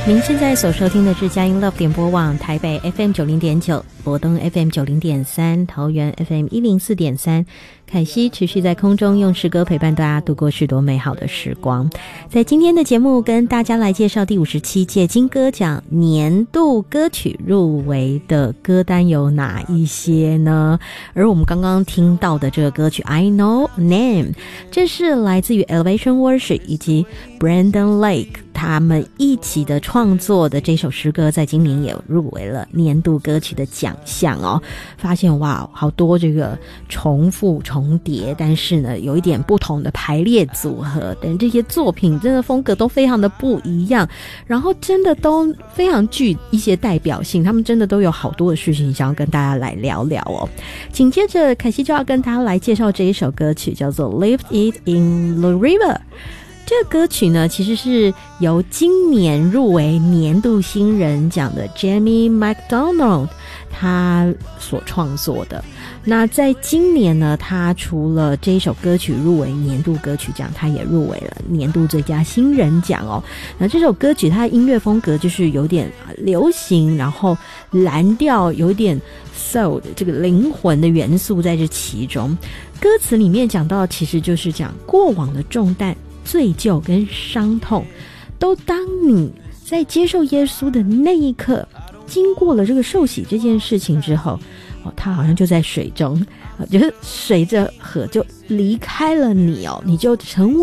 您现在所收听的是佳音 Love 点播网台北 FM 90.9，罗东 FM 90.3，桃园 FM 104.3。凯西持续在空中用诗歌陪伴大家度过许多美好的时光。在今天的节目跟大家来介绍第57届金歌奖年度歌曲入围的歌单有哪一些呢？而我们刚刚听到的这个歌曲 I Know Name， 这是来自于 Elevation Worship 以及 Brandon Lake 他们一起的创作的这首诗歌，在今年也入围了年度歌曲的奖项哦。发现哇，好多这个重叠，但是呢有一点不同的排列组合，但这些作品真的风格都非常的不一样，然后真的都非常具一些代表性，他们真的都有好多的事情想要跟大家来聊聊哦。紧接着凯西就要跟大家来介绍这一首歌曲，叫做 Leave It in the River。这个歌曲呢，其实是由今年入围年度新人奖的 Jamie McDonald 他所创作的。那在今年呢，他除了这一首歌曲入围年度歌曲奖，他也入围了年度最佳新人奖哦。那这首歌曲它的音乐风格就是有点流行，然后蓝调，有点 soul 的这个灵魂的元素在这其中。歌词里面讲到，其实就是讲过往的重担、罪疚跟伤痛，都当你在接受耶稣的那一刻，经过了这个受洗这件事情之后，他好像就在水中，就是随着河就离开了你哦，你就成为